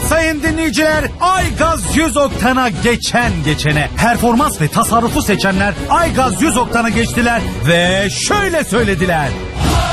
sayın dinleyiciler, Aygaz 100 oktana geçene performans ve tasarrufu seçenler Aygaz 100 oktana geçtiler ve şöyle söylediler.